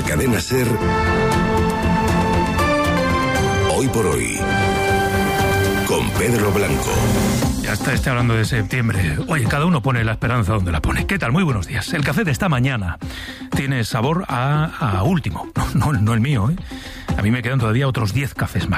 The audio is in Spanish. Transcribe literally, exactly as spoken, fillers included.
cadena SER, Hoy por Hoy, con Pedro Blanco. Ya está este hablando de septiembre. Oye, cada uno pone la esperanza donde la pone. ¿Qué tal? Muy buenos días. El café de esta mañana tiene sabor a, a último. No, no, no el mío, ¿eh? A mí me quedan todavía otros diez cafés más.